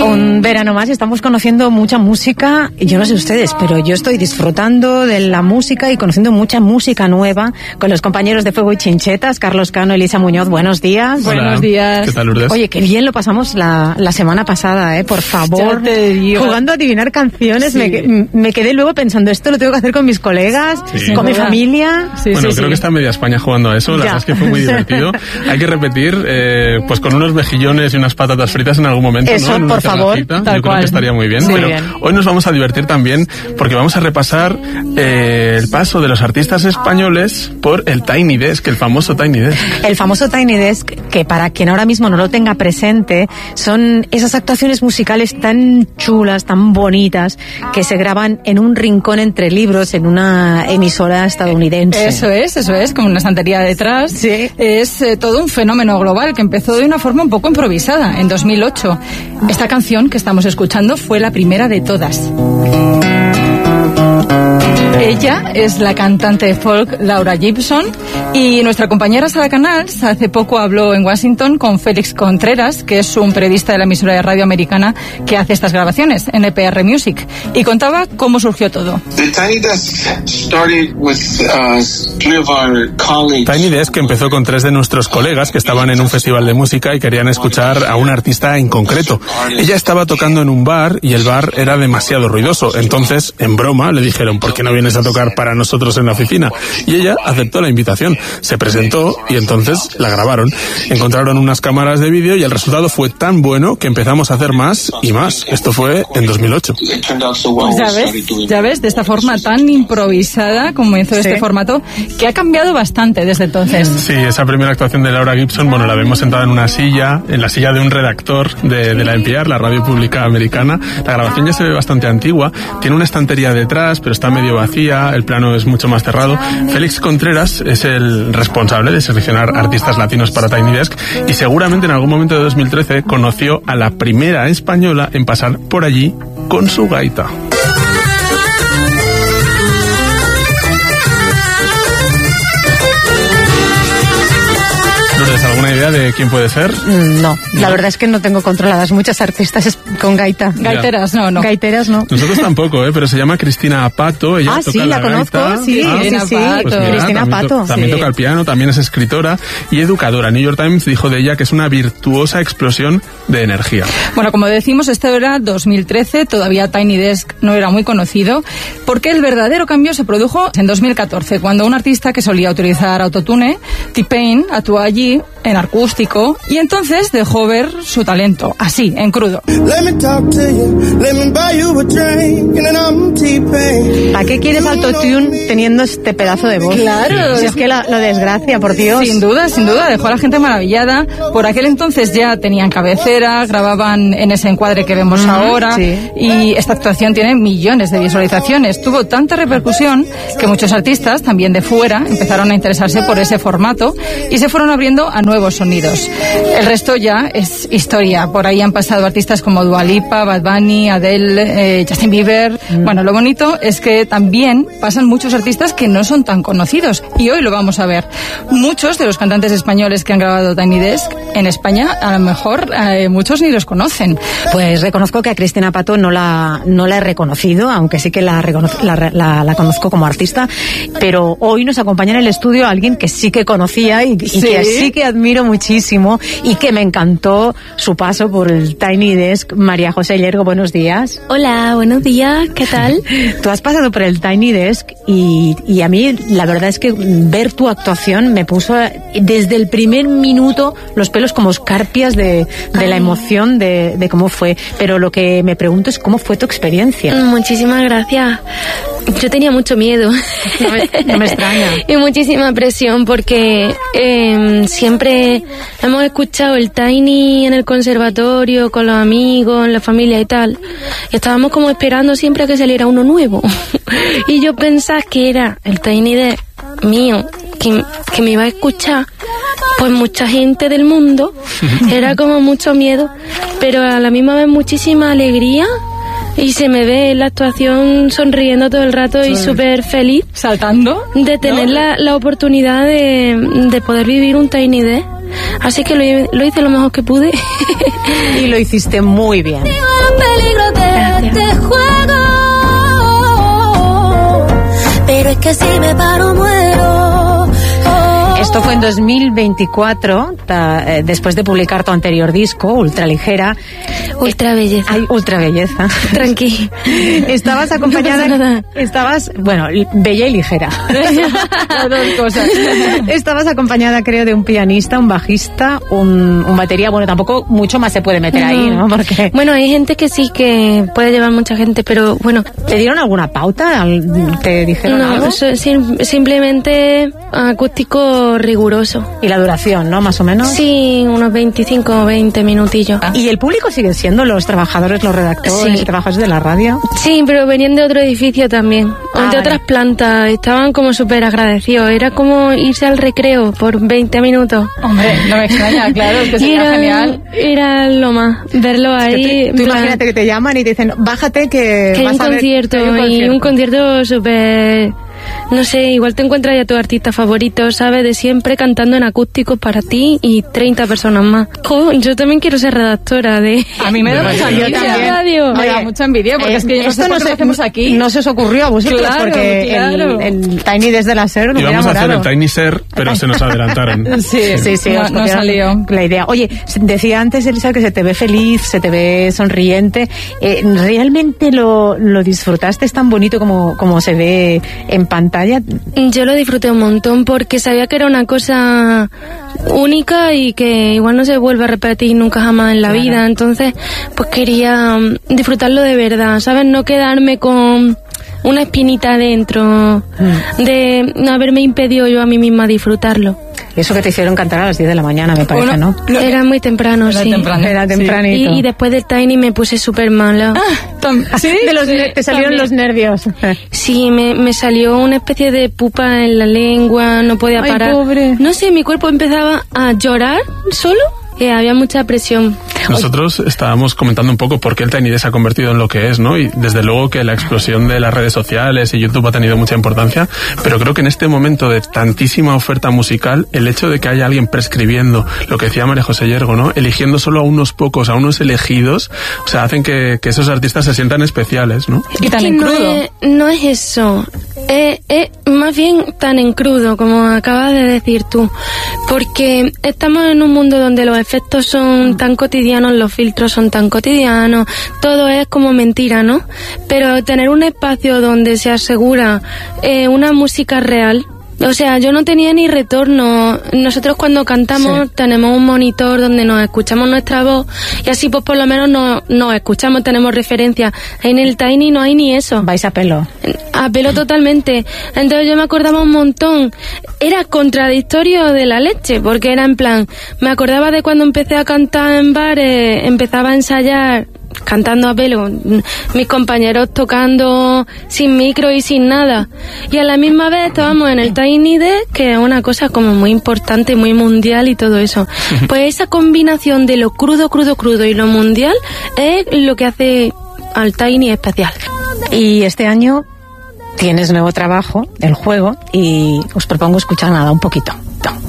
Un verano más y estamos conociendo mucha música. Y yo no sé ustedes, pero yo estoy disfrutando de la música y conociendo mucha música nueva con los compañeros de Fuego y Chinchetas, Carlos Cano, Elisa Muñoz. Buenos días. Hola. Buenos días. ¿Qué tal, Lourdes? Oye, qué bien lo pasamos la semana pasada, por favor. Ya te digo. Jugando a adivinar canciones. Sí. Me quedé luego pensando, esto lo tengo que hacer con mis colegas, Sí. con mi familia. Sí, Bueno, sí, creo sí. que está media España jugando a eso. La Ya. verdad es que fue muy divertido. Hay que repetir, pues con unos mejillones y unas patatas fritas en algún momento, Eso, ¿no? En una por favor, terracita. tal Yo creo cual. que estaría muy bien. Sí. Pero Muy bien. hoy nos vamos a divertir también porque vamos a repasar el paso de los artistas españoles por el Tiny Desk, el famoso Tiny Desk. El famoso Tiny Desk, que para quien ahora mismo no lo tenga presente, son esas actuaciones musicales tan chulas, tan bonitas, que se graban en un rincón entre libros en una emisora estadounidense. Eso es, con una estantería detrás. Sí. Es todo un fenómeno global que empezó de una forma un poco improvisada, en 2008. Esta canción que estamos escuchando fue la primera de todas. Ella es la cantante de folk Laura Gibson y nuestra compañera Sara Canals hace poco habló en Washington con Félix Contreras, que es un periodista de la emisora de radio americana que hace estas grabaciones, NPR Music, y contaba cómo surgió todo. The Tiny Desk started with three of our colleagues. Tiny Desk empezó con 3 de nuestros colegas que estaban en un festival de música y querían escuchar a un artista en concreto. Ella estaba tocando en un bar y el bar era demasiado ruidoso. Entonces, en broma, le dijeron, ¿por qué no vienes a tocar para nosotros en la oficina? Y ella aceptó la invitación. Se presentó y entonces la grabaron. Encontraron unas cámaras de vídeo y el resultado fue tan bueno que empezamos a hacer más y más. Esto fue en 2008. It turned out so well. Pues we started doing ya ves, de esta forma tan improvisada comenzó este formato, que ha cambiado bastante desde entonces. Sí, esa primera actuación de Laura Gibson, bueno, la vemos sentada en una silla, en la silla de un redactor de la NPR, la radio pública americana. La grabación ya se ve bastante antigua, tiene una estantería detrás, pero está medio vacía, el plano es mucho más cerrado. Félix Contreras es el responsable de seleccionar artistas latinos para Tiny Desk y seguramente en algún momento de 2013 conoció a la primera española en pasar por allí con su gaita. Lourdes, ¿alguna idea de quién puede ser? No, la verdad es que no tengo controladas muchas artistas con gaita. Gaiteras, no. Gaiteras no. Nosotros tampoco, pero se llama Cristina Pato. Ella toca Sí, la conozco, gaita. sí, Cristina sí. Pato. Pues mira, Cristina también Pato. también Sí. toca el piano, también es escritora y educadora. New York Times dijo de ella que es una virtuosa explosión de energía. Bueno, como decimos, esto era 2013, todavía Tiny Desk no era muy conocido, porque el verdadero cambio se produjo en 2014, cuando un artista que solía utilizar autotune, T-Pain, actuó allí en acústico y entonces dejó ver su talento, así, en crudo. Let me talk to you, let me buy you a drink, and then I'm T-Pain. ¿Para qué quieres autotune teniendo este pedazo de voz? Claro. Si es que lo desgracia, por Dios. Sin duda, dejó a la gente maravillada. Por aquel entonces ya tenían cabecera, grababan en ese encuadre que vemos ahora, sí. y esta actuación tiene millones de visualizaciones. Tuvo tanta repercusión que muchos artistas, también de fuera, empezaron a interesarse por ese formato y se fueron abriendo a nuevos sonidos. El resto ya es historia. Por ahí han pasado artistas como Dua Lipa, Bad Bunny, Adele, Justin Bieber. Bueno, lo bonito es que también pasan muchos artistas que no son tan conocidos y hoy lo vamos a ver. Muchos de los cantantes españoles que han grabado Tiny Desk en España, a lo mejor muchos ni los conocen. Pues reconozco que a Cristina Pato no la he reconocido, aunque sí que la conozco como artista, pero hoy nos acompaña en el estudio alguien que sí que conocía y que sí que admiro muchísimo y que me encantó su paso por el Tiny Desk. María José Llergo, buenos días. Hola, buenos días, ¿qué tal? Tú has pasado por el Tiny Desk y a mí la verdad es que ver tu actuación me puso desde el primer minuto los pelos como escarpias de la emoción de cómo fue. Pero lo que me pregunto es cómo fue tu experiencia. Muchísimas gracias. Yo tenía mucho miedo. No me extraña. Y muchísima presión porque siempre hemos escuchado el Tiny en el conservatorio, con los amigos, en la familia y tal. Y estábamos como esperando siempre a que saliera uno nuevo. Y yo pensaba que era el Tiny de mío, que me iba a escuchar pues mucha gente del mundo. Era como mucho miedo, pero a la misma vez muchísima alegría. Y se me ve en la actuación sonriendo todo el rato y súper feliz. Saltando. De tener la oportunidad de poder vivir un Tiny Desk. Así que lo hice lo mejor que pude. Y lo hiciste muy bien. Peligro de este juego, pero es que si me paro muero. Esto fue en 2024, después de publicar tu anterior disco, Ultra Ligera. Ultra belleza. Ay, ultra belleza. Tranqui. Estabas acompañada. No pasa nada. Estabas, bueno, bella y ligera. Las dos cosas. Estabas acompañada, creo, de un pianista, un bajista, un batería. Bueno, tampoco mucho más se puede meter ahí, ¿no? Porque Bueno, hay gente que sí que puede llevar mucha gente, pero bueno. ¿te dieron alguna pauta? ¿Te dijeron algo? No, simplemente acústico riguroso. Y la duración, ¿no? Más o menos. Sí, unos 25 o 20 minutillos. ¿Y el público sigue siendo los trabajadores, los redactores, Sí. trabajadores de la radio? Sí, pero venían de otro edificio también, de vale. otras plantas, estaban como súper agradecidos, era como irse al recreo por 20 minutos. Hombre, no me extraña, claro, es que Y sería genial. era lo más, verlo ahí. en Tú plan, imagínate que te llaman y te dicen, bájate que que hay vas un a ver- concierto, que hay y un concierto súper... No sé, igual te encuentras ya tu artista favorito, ¿sabes? De siempre cantando en acústico para ti y 30 personas más. Jo, yo también quiero ser redactora de... A mí me da mucha Yo envidia. también. Radio. Me da Oye, mucha envidia porque es que yo no sé esto por qué lo hacemos aquí. No se os ocurrió a vosotros Claro, porque claro. el Tiny desde la SER nos hubiera Íbamos a hacer el molado. Tiny Ser, pero se nos adelantaron. Sí, Sí, no, os no cogieron salió. la idea. Oye, decía antes, Elisa, que se te ve feliz, se te ve sonriente. ¿Realmente lo disfrutaste? ¿Es tan bonito como se ve en pantalla? Yo lo disfruté un montón porque sabía que era una cosa única y que igual no se vuelve a repetir nunca jamás en la vida. Entonces, pues quería disfrutarlo de verdad, ¿sabes? No quedarme con una espinita dentro de no haberme impedido yo a mí misma disfrutarlo. Eso que te hicieron cantar a las 10 de la mañana, me parece, Bueno, ¿no? Era muy temprano, Era sí. temprano. Era Sí. tempranito. Y después del Tiny me puse súper mala. ¿Sí? Te salieron También. los nervios. Sí, me salió una especie de pupa en la lengua, no podía Ay, parar. pobre. No sé, mi cuerpo empezaba a llorar solo. Había mucha presión. Nosotros estábamos comentando un poco por qué el Tiny se ha convertido en lo que es, ¿no? Y desde luego que la explosión de las redes sociales y YouTube ha tenido mucha importancia, pero creo que en este momento de tantísima oferta musical, el hecho de que haya alguien prescribiendo, lo que decía María José Yergo, ¿no? Eligiendo solo a unos pocos, a unos elegidos, o sea, hacen que esos artistas se sientan especiales, ¿no? Y tan que en no crudo. no es eso. Más bien tan en crudo, como acabas de decir tú. Porque estamos en un mundo donde los efectos son tan cotidianos, los filtros son tan cotidianos, todo es como mentira, ¿no? Pero tener un espacio donde se asegura una música real. O sea, yo no tenía ni retorno. Nosotros cuando cantamos tenemos un monitor donde nos escuchamos nuestra voz y así pues por lo menos nos escuchamos, tenemos referencia. En el Tiny no hay ni eso. Vais a pelo. A pelo totalmente. Entonces yo me acordaba un montón. Era contradictorio de la leche, porque era en plan, me acordaba de cuando empecé a cantar en bares, empezaba a ensayar cantando a pelo, mis compañeros tocando sin micro y sin nada, y a la misma vez estábamos en el Tiny Desk, que es una cosa como muy importante, muy mundial y todo eso. Pues esa combinación de lo crudo y lo mundial es lo que hace al Tiny especial. Y este año tienes nuevo trabajo, El Juego, y os propongo escuchar nada, un poquito.